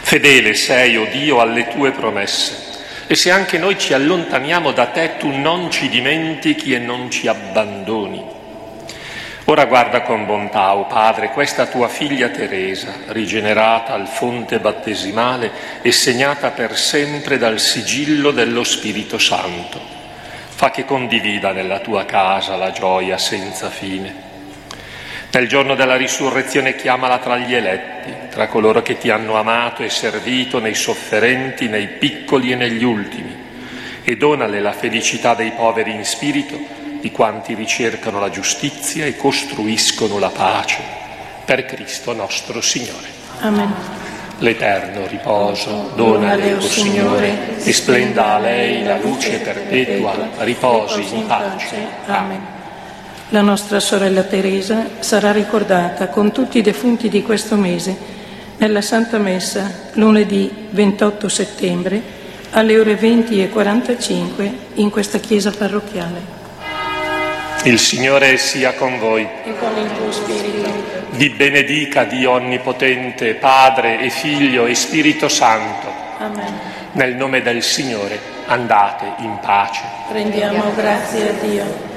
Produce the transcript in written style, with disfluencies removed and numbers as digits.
Fedele sei, o Dio, alle tue promesse, e se anche noi ci allontaniamo da te, tu non ci dimentichi e non ci abbandoni. Ora guarda con bontà, o Padre, questa tua figlia Teresa, rigenerata al fonte battesimale e segnata per sempre dal sigillo dello Spirito Santo. Fa che condivida nella tua casa la gioia senza fine. Nel giorno della risurrezione chiamala tra gli eletti, tra coloro che ti hanno amato e servito nei sofferenti, nei piccoli e negli ultimi, e donale la felicità dei poveri in spirito, di quanti ricercano la giustizia e costruiscono la pace. Per Cristo nostro Signore. Amen. L'eterno riposo donale, o Signore, e splenda a lei la luce perpetua, riposi in pace. Amen. La nostra sorella Teresa sarà ricordata con tutti i defunti di questo mese nella Santa Messa lunedì 28 settembre alle ore 20:45 in questa chiesa parrocchiale. Il Signore sia con voi. E con il tuo spirito. Vi benedica Dio Onnipotente, Padre e Figlio e Spirito Santo. Amen. Nel nome del Signore andate in pace. Rendiamo grazie a Dio.